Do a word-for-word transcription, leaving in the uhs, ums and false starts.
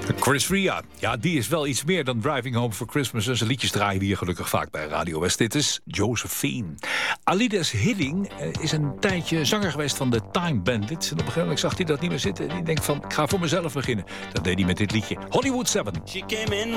Chris Ria, ja, die is wel iets meer dan Driving Home for Christmas. En zijn liedjes draaien we hier gelukkig vaak bij Radio West. Dit is Josephine. Alides Hidding uh, is een tijdje zanger geweest van de Time Bandits. En op een gegeven moment zag hij dat niet meer zitten. En die denkt van, ik ga voor mezelf beginnen. Dat deed hij met dit liedje. Hollywood Seven. She came in